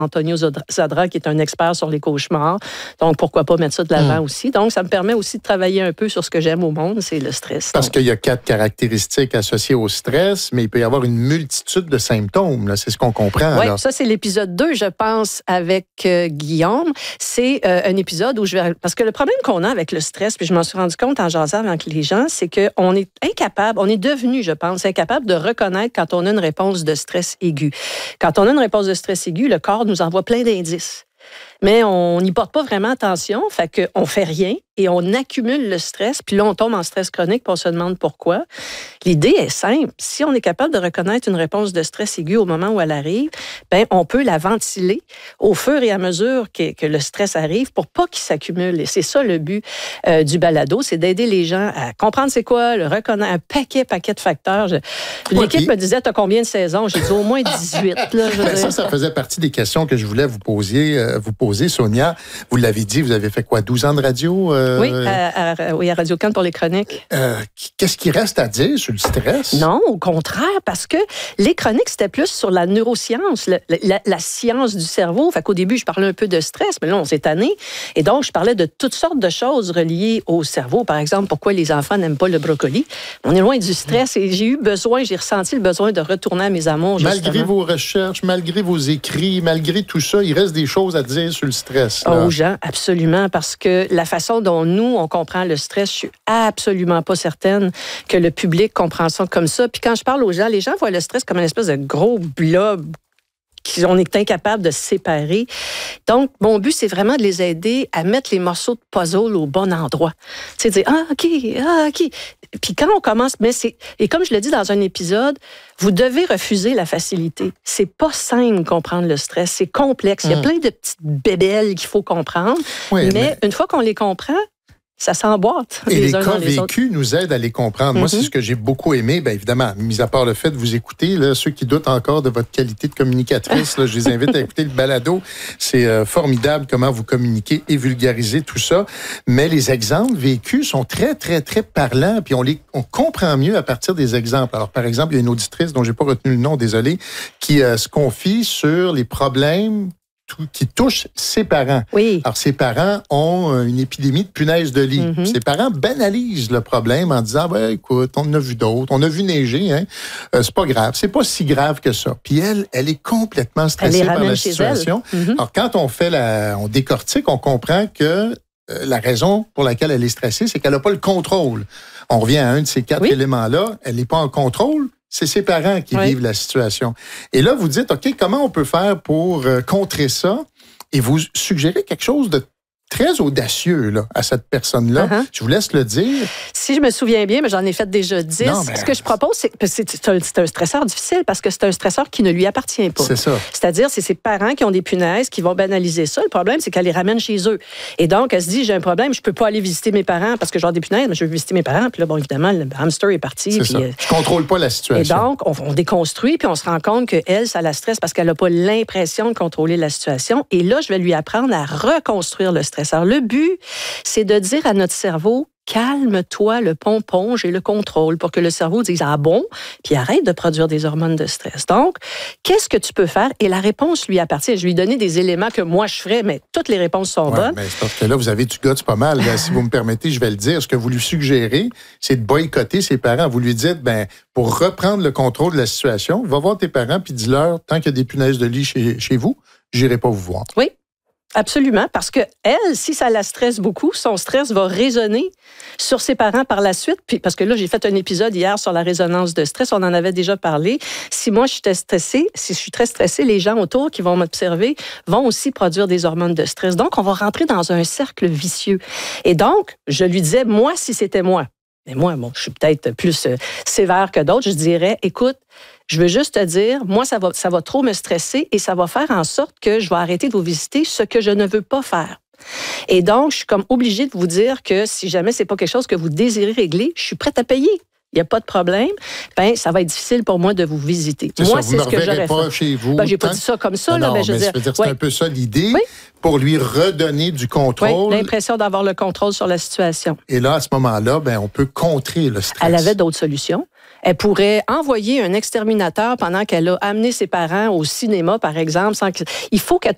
Antonio Zadra, qui est un expert sur les cauchemars. Donc, pourquoi pas mettre ça de l'avant aussi? Donc, ça me permet aussi de travailler un peu sur ce que j'aime au monde, c'est le stress. Parce qu'il y a 4 caractéristiques associées au stress, mais il peut y avoir une multitude de symptômes. Là, c'est ce qu'on comprend. Oui, ça, c'est l'épisode 2, je pense, avec Guillaume. C'est un épisode où parce que le problème qu'on a avec le stress, puis je m'en suis rendu compte en jasant avec les gens, c'est qu'on est incapable, on est devenu, je pense, incapable de reconnaître quand on a une réponse de stress aigu. Quand on a une réponse de stress aigu, le corps nous envoie plein d'indices. Mais on n'y porte pas vraiment attention, fait qu'on fait rien et on accumule le stress, puis là, on tombe en stress chronique, puis on se demande pourquoi. L'idée est simple. Si on est capable de reconnaître une réponse de stress aigu au moment où elle arrive, bien, on peut la ventiler au fur et à mesure que le stress arrive pour pas qu'il s'accumule. Et c'est ça le but du balado, c'est d'aider les gens à comprendre c'est quoi, le reconnaître, un paquet de facteurs. L'équipe me disait, t'as combien de saisons? J'ai dit au moins 18. Là, ça faisait partie des questions que je voulais vous poser, Sonia. Vous l'avez dit, vous avez fait quoi, 12 ans de radio? Oui, à Radio-Can pour les chroniques. Qu'est-ce qui reste à dire sur le stress? Non, au contraire, parce que les chroniques, c'était plus sur la neuroscience, la science du cerveau. Fait qu'au début, je parlais un peu de stress, mais là, on s'est tanné. Et donc, je parlais de toutes sortes de choses reliées au cerveau. Par exemple, pourquoi les enfants n'aiment pas le brocoli. On est loin du stress et j'ai ressenti le besoin de retourner à mes amours. Malgré vos recherches, malgré vos écrits, malgré tout ça, il reste des choses à dire sur le stress. Là. Oh, Jean, absolument, parce que la façon dont nous, on comprend le stress, je suis absolument pas certaine que le public comprend ça comme ça. Puis quand je parle aux gens, les gens voient le stress comme une espèce de gros blob qu'on est incapable de séparer. Donc, mon but, c'est vraiment de les aider à mettre les morceaux de puzzle au bon endroit. Tu sais, dire, OK. Puis quand on commence, et comme je le dis dans un épisode, vous devez refuser la facilité. C'est pas simple comprendre le stress, c'est complexe. Il y a plein de petites bébelles qu'il faut comprendre, mais une fois qu'on les comprend, ça s'emboîte. Et les cas vécus nous aident à les comprendre. Moi, c'est ce que j'ai beaucoup aimé. Bien évidemment, mis à part le fait de vous écouter, là, ceux qui doutent encore de votre qualité de communicatrice, là, je les invite à écouter le balado. C'est formidable comment vous communiquez et vulgarisez tout ça. Mais les exemples vécus sont très, très, très parlants. Puis on comprend mieux à partir des exemples. Alors, par exemple, il y a une auditrice dont j'ai pas retenu le nom, désolé, qui se confie sur les problèmes qui touche ses parents. Oui. Alors, ses parents ont une épidémie de punaises de lit. Ses parents banalisent le problème en disant, écoute, on en a vu d'autres, on a vu neiger, hein. C'est pas grave, c'est pas si grave que ça. Puis elle est complètement stressée par la situation. Alors, quand on décortique, on comprend que la raison pour laquelle elle est stressée, c'est qu'elle n'a pas le contrôle. On revient à un de ces 4 éléments-là. Elle n'est pas en contrôle. C'est ses parents qui vivent la situation. Et là, vous dites, OK, comment on peut faire pour contrer ça? Et vous suggérez quelque chose de très audacieux là, à cette personne-là. Je vous laisse le dire. Si je me souviens bien, mais j'en ai fait déjà 10. Ce que je propose, c'est un stresseur difficile parce que c'est un stresseur qui ne lui appartient pas. C'est ça. C'est-à-dire, c'est ses parents qui ont des punaises qui vont banaliser ça. Le problème, c'est qu'elle les ramène chez eux. Et donc, elle se dit, j'ai un problème, je peux pas aller visiter mes parents parce que j'ai des punaises, mais je veux visiter mes parents. Puis là, bon, évidemment, le hamster est parti. C'est ça. Je contrôle pas la situation. Et donc, on déconstruit, puis on se rend compte qu'elle, ça la stresse parce qu'elle n'a pas l'impression de contrôler la situation. Et là, je vais lui apprendre à reconstruire le stresseur. Le but, c'est de dire à notre cerveau, calme-toi le pompon, j'ai le contrôle, pour que le cerveau dise « Ah bon? » puis arrête de produire des hormones de stress. Donc, qu'est-ce que tu peux faire? Et la réponse lui appartient. Je lui ai donné des éléments que moi, je ferais, mais toutes les réponses sont bonnes. Mais c'est parce que là, vous avez du guts pas mal. Là, si vous me permettez, je vais le dire. Ce que vous lui suggérez, c'est de boycotter ses parents. Vous lui dites, pour reprendre le contrôle de la situation, va voir tes parents puis dis-leur, tant qu'il y a des punaises de lit chez vous, j'irai pas vous voir. Oui. Absolument, parce que elle, si ça la stresse beaucoup, son stress va résonner sur ses parents par la suite. Puis parce que là, j'ai fait un épisode hier sur la résonance de stress, on en avait déjà parlé. Si moi, je suis très stressée, les gens autour qui vont m'observer vont aussi produire des hormones de stress. Donc, on va rentrer dans un cercle vicieux. Et donc, je lui disais, moi, si c'était moi, mais moi, je suis peut-être plus sévère que d'autres, je dirais, écoute, je veux juste te dire, moi, ça va trop me stresser et ça va faire en sorte que je vais arrêter de vous visiter, ce que je ne veux pas faire. Et donc, je suis comme obligée de vous dire que si jamais c'est pas quelque chose que vous désirez régler, je suis prête à payer. Il n'y a pas de problème. Ça va être difficile pour moi de vous visiter. Moi, c'est ce que j'aurais fait. Vous ne pas chez vous. J'ai pas dit ça comme ça. Non, mais je veux dire, c'est un peu ça l'idée, pour lui redonner du contrôle. Oui, l'impression d'avoir le contrôle sur la situation. Et là, à ce moment-là, on peut contrer le stress. Elle avait d'autres solutions. Elle pourrait envoyer un exterminateur pendant qu'elle a amené ses parents au cinéma, par exemple. Il faut qu'elle